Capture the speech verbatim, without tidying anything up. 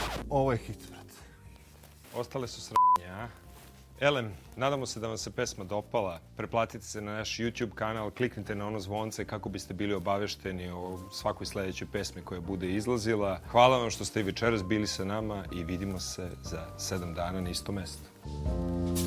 Ovo je hit, brate. Ostale su sranje, a? Elem, nadamo se da vam se pesma dopala. Preplatite se na naš YouTube kanal, kliknite na ono zvonce kako biste bili obavešteni o svakoj sledećoj pesmi koja bude izlazila. Hvala vam što ste i večeras bili sa nama i vidimo se za sedam dana na istom mestu.